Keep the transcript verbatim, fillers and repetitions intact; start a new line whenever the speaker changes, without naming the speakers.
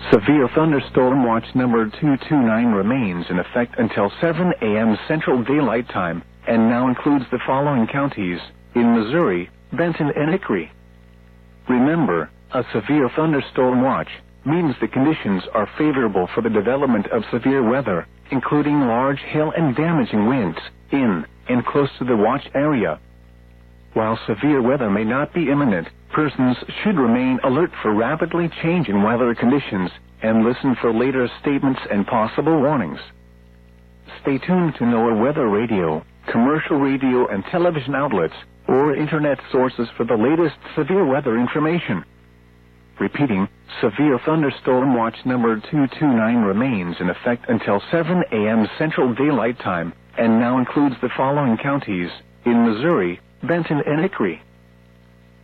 Severe thunderstorm watch number two two nine remains in effect until seven a m Central Daylight Time and now includes the following counties in Missouri, Benton, and Hickory. Remember, a severe thunderstorm watch means the conditions are favorable for the development of severe weather, including large hail and damaging winds in and close to the watch area. While severe weather may not be imminent, persons should remain alert for rapidly changing weather conditions and listen for later statements and possible warnings. Stay tuned to NOAA Weather Radio, commercial radio and television outlets, or internet sources for the latest severe weather information. Repeating, severe thunderstorm watch number two two nine remains in effect until seven a m Central Daylight Time and now includes the following counties in Missouri, Benton, and Hickory.